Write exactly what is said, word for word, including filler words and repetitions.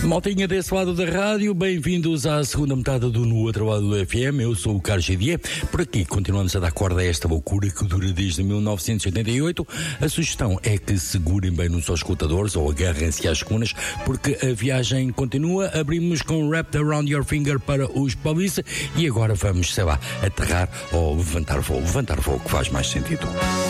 Maltinha desse lado da rádio, bem-vindos à segunda metade do No Outro Lado do F M. Eu sou o Carlos Gidier. Por aqui continuamos a dar corda a esta loucura que dura desde mil novecentos e oitenta e oito. A sugestão é que segurem bem nos seus escutadores ou agarrem-se às conas, porque a viagem continua. Abrimos com Wrapped Around Your Finger para os Police e agora vamos, sei lá, aterrar ou levantar voo. Levantar voo que faz mais sentido.